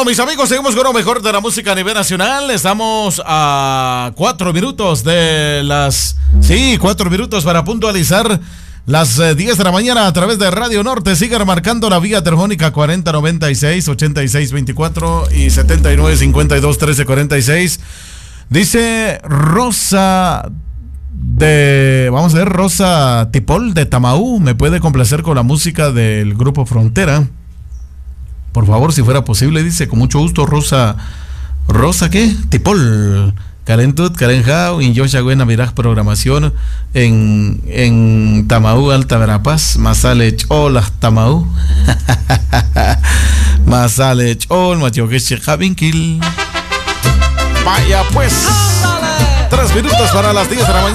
Bueno, mis amigos, seguimos con lo mejor de la música a nivel nacional. Estamos a 4 minutos de las... Sí, 4 minutos para puntualizar las 10 de la mañana a través de Radio Norte. Sigan marcando la vía telefónica 4096-8624 y 7952-1346. Dice Rosa vamos a ver, Rosa Tipol de Tamaú. ¿Me puede complacer con la música del grupo Frontera? Por favor, si fuera posible, dice, con mucho gusto, Rosa, ¿qué? Tipol, Calentut, Carenjao, y Yosha Buena Miraj programación en Tamaú, Alta Verapaz, Masale Chol, Tamaú, Masale Chol, Machoqueche Javinkil. Vaya pues, 3 minutos para las 10 de la mañana.